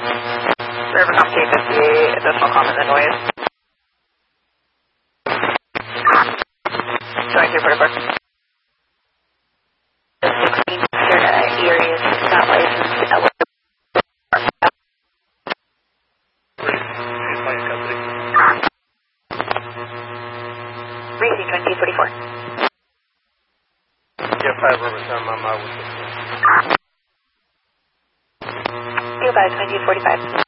Rivercom K58, additional comment and noise. 2244. 16, Erie is not licensed. Reese 2044. Yeah, 5 Riverside, my mile was 25 2045.